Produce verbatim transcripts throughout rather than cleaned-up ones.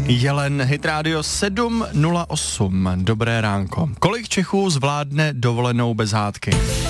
Jelen, Hit Radio sedm nula osm. Dobré ránko. Kolik Čechů zvládne dovolenou bez hádky?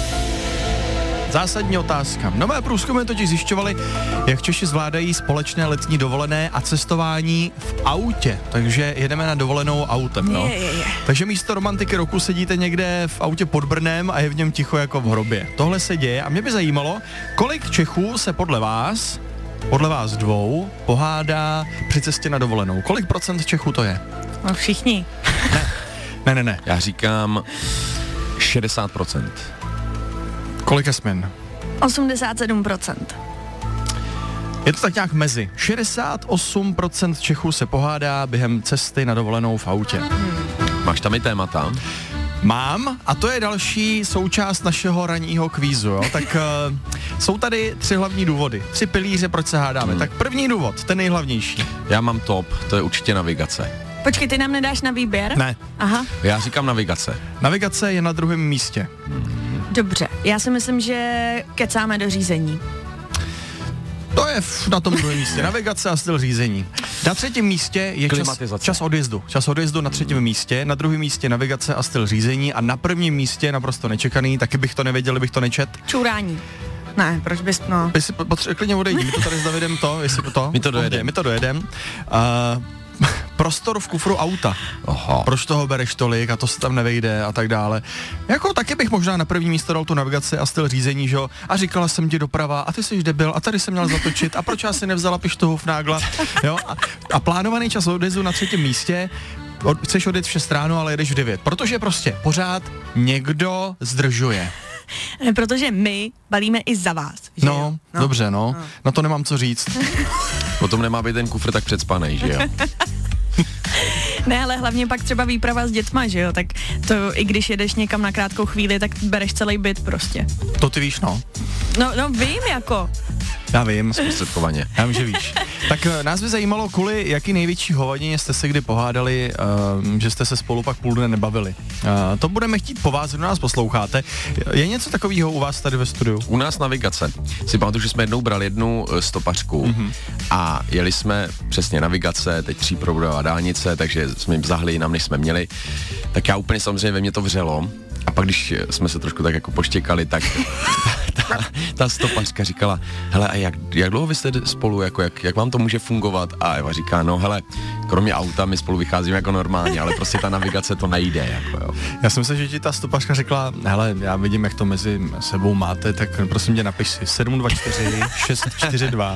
Zásadní otázka. Nové průzkumy totiž zjišťovaly, jak Češi zvládají společné letní dovolené a cestování v autě. Takže jedeme na dovolenou autem, no. Je, je, je. Takže místo romantiky roku sedíte někde v autě pod Brnem a je v něm ticho jako v hrobě. Tohle se děje a mě by zajímalo, kolik Čechů se podle vás, podle vás dvou, pohádá při cestě na dovolenou. Kolik procent Čechů to je? No všichni. Ne, ne, ne. ne. Já říkám šedesát procent. Kolik Jasmin? osmdesát sedm procent. Je to tak nějak mezi. šedesát osm procent Čechů se pohádá během cesty na dovolenou v autě. Hmm. Máš tam i témata? Mám a to je další součást našeho ranního kvízu, jo? Tak uh, jsou tady tři hlavní důvody, tři pilíře, proč se hádáme. Hmm. Tak první důvod, ten nejhlavnější. Já mám top, to je určitě navigace. Počkej, ty nám nedáš na výběr? Ne. Aha. Já říkám navigace. Navigace je na druhém místě. Dobře, já si myslím, že kecáme do řízení. To je f- na tom druhém místě. Navigace a styl řízení. Na třetím místě je čas, čas odjezdu. Čas odjezdu na třetím místě, na druhém místě navigace a styl řízení a na prvním místě, naprosto nečekaný, taky bych to nevěděl, bych to nečet. Čurání. Ne, proč bys, no. Vy si potře- klidně odejdi, my to tady s Davidem to, jestli to. My to dojedem. My to dojedem. Uh, prostor v kufru auta. Aha. Proč toho bereš tolik a to se tam nevejde a tak dále. Jako taky bych možná na první místo dal tu navigaci a styl řízení, že jo? A říkala jsem ti doprava a ty jsi debil a tady jsem měl zatočit a proč já si nevzala pištohův nágla, jo? A, a plánovaný čas odjezdu na třetím místě, od, chceš odjet v šest ráno, ale jedeš v devět, protože prostě pořád někdo zdržuje. Protože my balíme i za vás. Že No, jo? no, dobře, no. no. Na to nemám co říct. Potom nemá být ten kufr tak předspanej, že jo? Ne, ale hlavně pak třeba výprava s dětma, že jo, tak to i když jedeš někam na krátkou chvíli, tak bereš celý byt prostě. To ty víš, no. No, no vím jako. Já vím. Zprostředkovaně. Já vím, že víš. Tak nás by zajímalo, kvůli jaký největší hovadině jste se kdy pohádali, uh, že jste se spolu pak půl dne nebavili. Uh, to budeme chtít po vás, kdo nás posloucháte. Je něco takového u vás tady ve studiu? U nás navigace. Si pamatuju, že jsme jednou brali jednu uh, stopařku mm-hmm. a jeli jsme přesně navigace, teď tříproudová dálnice, takže jsme jim zahli jinam, než jsme měli. Tak já úplně samozřejmě ve mně to vřelo. A pak, když jsme se trošku tak jako poštěkali, tak ta, ta, ta stopařka říkala, hele, a jak, jak dlouho vy jste spolu, jako jak, jak vám to může fungovat? A Eva říká, no hele, kromě auta my spolu vycházíme jako normálně, ale prostě ta navigace to nejde, jako jo. Já jsem myslel, že ti ta stopařka řekla, hele, já vidím, jak to mezi sebou máte, tak prosím tě napiš si sedm dva čtyři šest čtyři dva.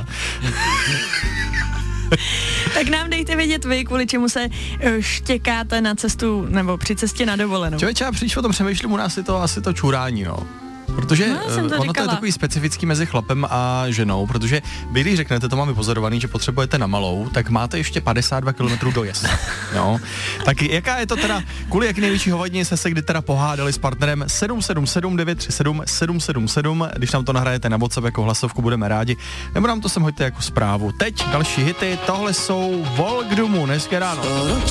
Tak nám dejte vědět vy, kvůli čemu se štěkáte na cestu nebo při cestě na dovolenou. Člověče, já příště o tom přemýšlím, u nás je to asi to čurání, no. Protože no, to ono říkala. to je takový specifický mezi chlapem a ženou, protože vy, když řeknete, to mám vypozorovaný, že potřebujete na malou, tak máte ještě padesát dva kilometrů dojezd. No. Tak jaká je to teda, kvůli jak největší hovadině jste se kdy teda pohádali s partnerem? Sedm sedm sedm devět tři sedm sedm sedm sedm, když nám to nahrajete na WhatsApp jako hlasovku, budeme rádi, nebo nám to sem hoďte jako zprávu. Teď další hity, tohle jsou Volk Dumu, dneska ráno.